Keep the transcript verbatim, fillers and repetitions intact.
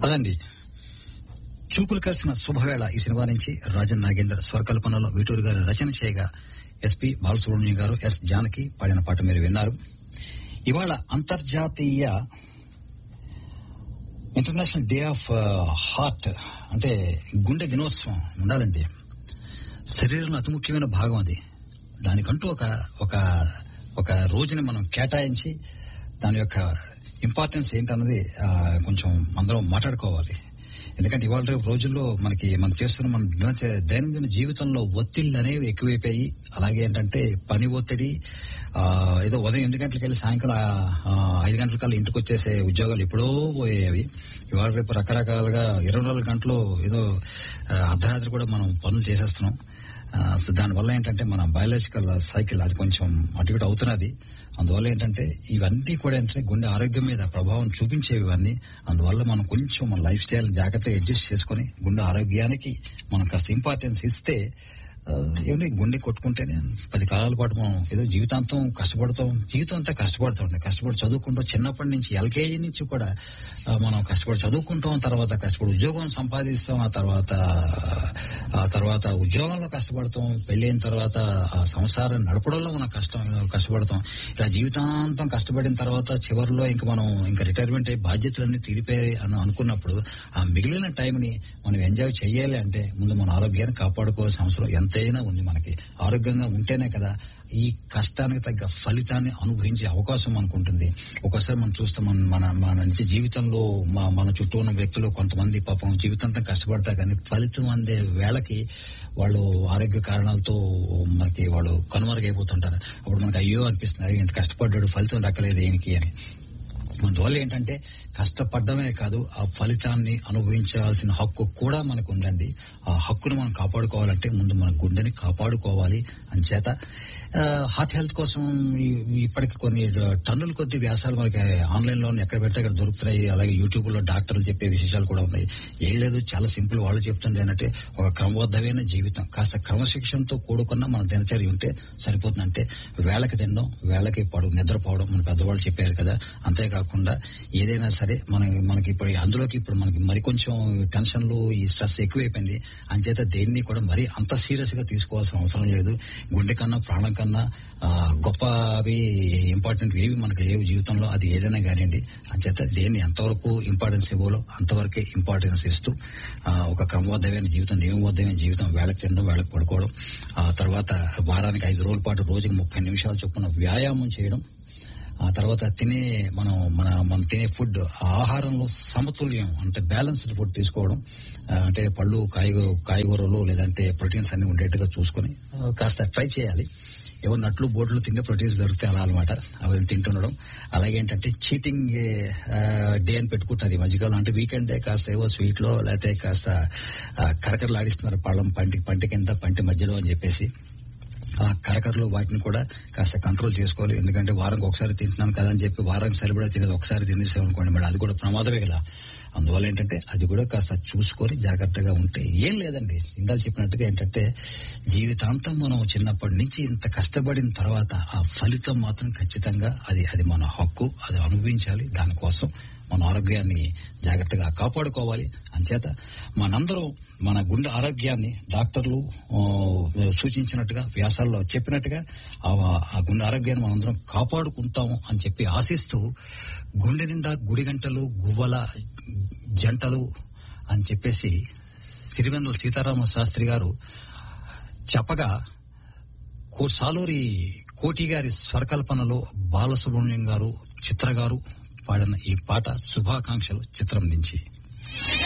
అదండి చూపులు కలిసిన శుభవేళ ఈ సినిమా నుంచి రాజన్ నాగేంద్ర స్వరకల్పనలో వీటూరు గారు రచన చేయగా ఎస్పి బాలసుబ్రహ్మణ్యం గారు ఎస్ జానకి పాడిన పాట మీరు విన్నారు. ఇవాళ అంతర్జాతీయ ఇంటర్నేషనల్ డే ఆఫ్ హార్ట్, అంటే గుండె దినోత్సవం ఉండాలండి. శరీరంలో అతి ముఖ్యమైన భాగం అది. దానికంటూ ఒక ఒక ఒక రోజుని మనం కేటాయించి దాని యొక్క ఇంపార్టెన్స్ ఏంటన్నది కొంచెం అందరం మాట్లాడుకోవాలి. ఎందుకంటే ఇవాళ రేపు రోజుల్లో మనకి మనం చేస్తున్న మన దైనందిన జీవితంలో ఒత్తిళ్లు అనేవి ఎక్కువైపోయి, అలాగే ఏంటంటే పని ఒత్తిడి, ఏదో ఉదయం ఎనిమిది గంటలకు వెళ్ళి సాయంకాలం ఐదు గంటల కల్లా ఇంటికి వచ్చేసే ఉద్యోగాలు ఎప్పుడో పోయేవి. ఇవాళ రేపు రకరకాలుగా ఇరవై నాలుగు గంటలు ఏదో అర్ధరాత్రి కూడా మనం పనులు చేసేస్తున్నాం. సో దానివల్ల ఏంటంటే మన బయాలజికల్ సైకిల్ అది కొంచెం అటు ఇటు అవుతున్నది. అందువల్ల ఏంటంటే ఇవన్నీ కూడా ఏంటంటే గుండె ఆరోగ్యం మీద ప్రభావం చూపించేవి ఇవన్నీ. అందువల్ల మనం కొంచెం మన లైఫ్ స్టైల్ జాగ్రత్తగా అడ్జస్ట్ చేసుకుని గుండె ఆరోగ్యానికి మనం కాస్త ఇంపార్టెన్స్ ఇస్తే, ఏమంటే గుండె కొట్టుకుంటేనే పది కాలాల పాటు మనం ఏదో జీవితాంతం కష్టపడతాం. జీవితం అంతా కష్టపడతాం, కష్టపడి చదువుకుంటాం. చిన్నప్పటి నుంచి ఎల్కేజీ నుంచి కూడా మనం కష్టపడి చదువుకుంటాం, తర్వాత కష్టపడి ఉద్యోగం సంపాదిస్తాం, ఆ తర్వాత ఆ తర్వాత ఉద్యోగంలో కష్టపడతాం, పెళ్ళైన తర్వాత ఆ సంసారం నడపడంలో మనం కష్టం కష్టపడతాం. ఇలా జీవితాంతం కష్టపడిన తర్వాత చివరిలో ఇంకా మనం ఇంకా రిటైర్మెంట్ అయ్యి బాధ్యతలన్నీ తీరిపోయాయి అని అనుకున్నప్పుడు ఆ మిగిలిన టైం ని మనం ఎంజాయ్ చేయాలి అంటే ముందు మన ఆరోగ్యాన్ని కాపాడుకోవాల్సిన అవసరం ఎంతైనా ఉంది. మనకి ఆరోగ్యంగా ఉంటేనే కదా ఈ కష్టానికి తగ్గ ఫలితాన్ని అనుభవించే అవకాశం మనకు ఉంటుంది. ఒకసారి మనం చూస్తాం, మన మన నిజ జీవితంలో మన చుట్టూ ఉన్న వ్యక్తులు కొంతమంది పాపం జీవితాంతం కష్టపడతారు, కానీ ఫలితం అందే వేళకి వాళ్ళు ఆరోగ్య కారణాలతో మనకి వాళ్ళు కనుమరుగైపోతుంటారు. అప్పుడు మనకి అయ్యో అనిపిస్తుంది, ఇంత కష్టపడ్డాడు ఫలితం దక్కలేదు దేనికి అని. అందువల్ల ఏంటంటే కష్టపడమే కాదు, ఆ ఫలితాన్ని అనుభవించాల్సిన హక్కు కూడా మనకు ఉందండి. ఆ హక్కును మనం కాపాడుకోవాలంటే ముందు మన గుండెని కాపాడుకోవాలి. అంచేత హార్ట్ హెల్త్ కోసం ఇప్పటికి కొన్ని టన్నుల కొద్ది వ్యాసాలు మనకి ఆన్లైన్ లో ఎక్కడ పెడితే అక్కడ దొరుకుతున్నాయి. అలాగే యూట్యూబ్ లో డాక్టర్లు చెప్పే విశేషాలు కూడా ఉన్నాయి. ఏం లేదు, చాలా సింపుల్. వాళ్ళు చెప్తుంది ఏంటంటే ఒక క్రమబద్ధమైన జీవితం, కాస్త క్రమశిక్షణతో కూడుకున్న మన దినచర్య ఉంటే సరిపోతుంది. అంటే వేళకి తినడం, వేళకి పడు నిద్రపోవడం మన పెద్దవాళ్ళు చెప్పారు కదా. అంతేకాకుండా ఏదైనా సరే మన మనకి ఇప్పుడు అందులోకి ఇప్పుడు మనకి మరికొంచెం టెన్షన్లు, ఈ స్ట్రెస్ ఎక్కువైపోయింది. అంచేత దేన్ని కూడా మరీ అంత సీరియస్ గా తీసుకోవాల్సిన అవసరం లేదు. గుండె కన్నా ప్రాణం కన్నా గొప్ప అవి ఇంపార్టెంట్ ఏవి మనకి లేవు జీవితంలో, అది ఏదైనా కానివ్వండి. అంచేత దేన్ని ఎంతవరకు ఇంపార్టెన్స్ ఇవ్వాలో అంతవరకే ఇంపార్టెన్స్ ఇస్తూ ఒక క్రమబద్ధమైన జీవితం, నియమబద్ధమైన జీవితం, వేళకు తినడం, వేళకు పడుకోవడం, ఆ తర్వాత వారానికి ఐదు రోజుల పాటు రోజుకి ముప్పై నిమిషాలు చొప్పున వ్యాయామం చేయడం, ఆ తర్వాత తినే మనం మన మనం తినే ఫుడ్ ఆహారంలో సమతుల్యం అంటే బ్యాలెన్స్డ్ ఫుడ్ తీసుకోవడం, అంటే పళ్ళు, కాయగూ కాయగూరలు లేదంటే ప్రోటీన్స్ అన్ని ఉండేట్టుగా చూసుకుని కాస్త ట్రై చేయాలి. ఏవో నట్లు బోట్లు తింటే ప్రోటీన్స్ దొరికితే అలా అనమాట, అవి తింటుండడం. అలాగే ఏంటంటే చీటింగ్ డే అని పెట్టుకుంటుంది మధ్యకాలం, అంటే వీకెండ్ డే కాస్త ఏవో స్వీట్ లో లేకపోతే కాస్త కరకరలాడిస్తున్నారు పళ్ళం పంటి పంటి కింద పంటి మధ్యలో అని చెప్పేసి ఆ కరకరలు వాటిని కూడా కాస్త కంట్రోల్ చేసుకోవాలి. ఎందుకంటే వారానికి ఒకసారి తింటున్నాను కదా అని చెప్పి వారానికి సరిపడా తినేది ఒకసారి తినేసామనుకోండి, మరి అది కూడా ప్రమాదమే కదా. అందువల్ల ఏంటంటే అది కూడా కాస్త చూసుకొని జాగ్రత్తగా ఉంటే ఏం లేదండి. ఇందాక చెప్పినట్టుగా ఏంటంటే జీవితాంతం మనం చిన్నప్పటి నుంచి ఇంత కష్టపడిన తర్వాత ఆ ఫలితం మాత్రం ఖచ్చితంగా అది అది మన హక్కు, అది అనుభవించాలి. దానికోసం మన ఆరోగ్యాన్ని జాగ్రత్తగా కాపాడుకోవాలి. అంచేత మనందరం మన గుండె ఆరోగ్యాన్ని డాక్టర్లు సూచించినట్టుగా వ్యాసాల్లో చెప్పినట్టుగా ఆ గుండె ఆరోగ్యాన్ని మనందరం కాపాడుకుంటాము అని చెప్పి ఆశిస్తూ, గుండె నిండా గుడి గంటలు గువ్వల జంటలు అని చెప్పేసి సిరివెన్నెల సీతారామ శాస్త్రి గారు చెప్పగా సాలూరి కోటి గారి స్వరకల్పనలో బాలసుబ్రహ్మణ్యం గారు, చిత్ర గారు పాడిన ఈ పాట శుభాకాంక్షలు చిత్రం నుంచి.